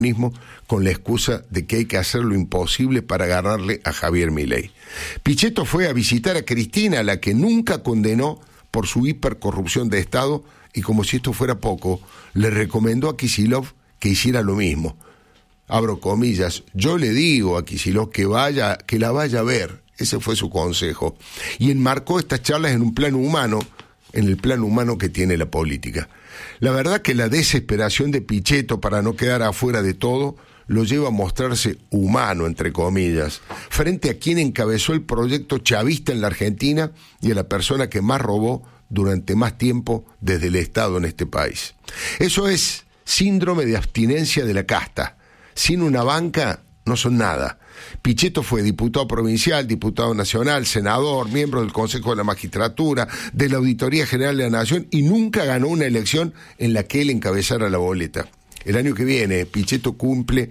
con la excusa de que hay que hacer lo imposible para agarrarle a Javier Milei. Pichetto fue a visitar a Cristina, a la que nunca condenó por su hipercorrupción de Estado, y como si esto fuera poco, le recomendó a Kicillof que hiciera lo mismo. Abro comillas, yo le digo a Kicillof que la vaya a ver, ese fue su consejo, y enmarcó estas charlas en un plano humano, en el plano humano que tiene la política. La verdad que la desesperación de Pichetto para no quedar afuera de todo lo lleva a mostrarse humano, entre comillas, frente a quien encabezó el proyecto chavista en la Argentina y a la persona que más robó durante más tiempo desde el Estado en este país. Eso es síndrome de abstinencia de la casta. Sin una banca no son nada. Pichetto fue diputado provincial, diputado nacional, senador, miembro del Consejo de la Magistratura, de la Auditoría General de la Nación, y nunca ganó una elección en la que él encabezara la boleta. El año que viene, Pichetto cumple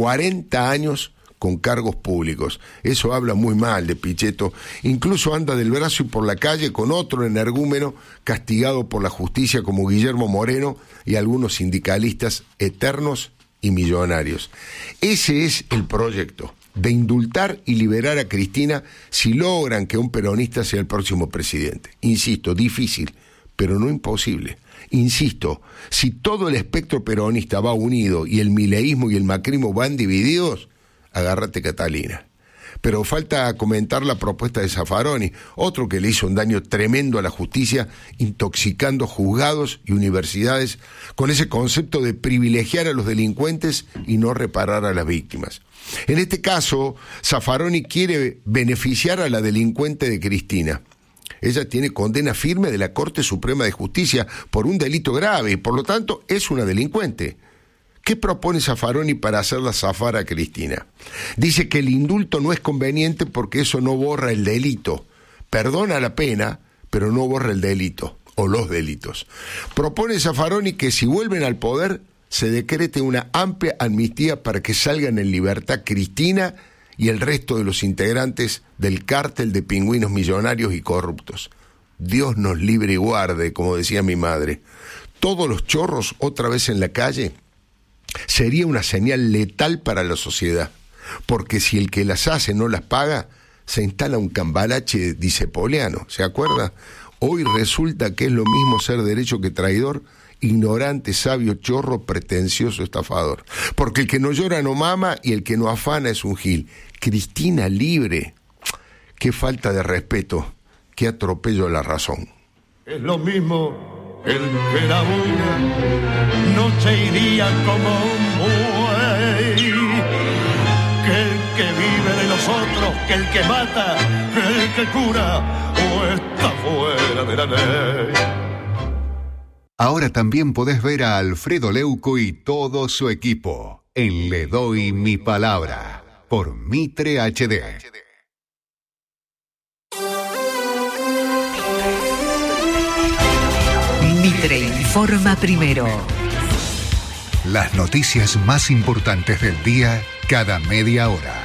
40 años con cargos públicos. Eso habla muy mal de Pichetto. Incluso anda del brazo y por la calle con otro energúmeno castigado por la justicia como Guillermo Moreno y algunos sindicalistas eternos y millonarios. Ese es el proyecto, de indultar y liberar a Cristina si logran que un peronista sea el próximo presidente. Insisto, difícil, pero no imposible. Insisto, si todo el espectro peronista va unido y el mileísmo y el macrismo van divididos, agárrate Catalina. Pero falta comentar la propuesta de Zaffaroni, otro que le hizo un daño tremendo a la justicia, intoxicando juzgados y universidades con ese concepto de privilegiar a los delincuentes y no reparar a las víctimas. En este caso, Zaffaroni quiere beneficiar a la delincuente de Cristina. Ella tiene condena firme de la Corte Suprema de Justicia por un delito grave y por lo tanto es una delincuente. ¿Qué propone Zaffaroni para hacerla zafar a Cristina? Dice que el indulto no es conveniente porque eso no borra el delito. Perdona la pena, pero no borra el delito, o los delitos. Propone Zaffaroni que si vuelven al poder, se decrete una amplia amnistía para que salgan en libertad Cristina y el resto de los integrantes del cártel de pingüinos millonarios y corruptos. Dios nos libre y guarde, como decía mi madre. Todos los chorros otra vez en la calle sería una señal letal para la sociedad, porque si el que las hace no las paga, se instala un cambalache dicepoliano, ¿se acuerda? Hoy resulta que es lo mismo ser derecho que traidor, ignorante, sabio, chorro, pretencioso, estafador. Porque el que no llora no mama y el que no afana es un gil. Cristina libre. Qué falta de respeto, qué atropello a la razón. Es lo mismo el que labura noche y día como un buey, que el que vive de los otros, que el que mata, que el que cura o está fuera de la ley. Ahora también podés ver a Alfredo Leuco y todo su equipo en Le Doy Mi Palabra por Mitre HD. Mitre informa primero. Las noticias más importantes del día cada media hora.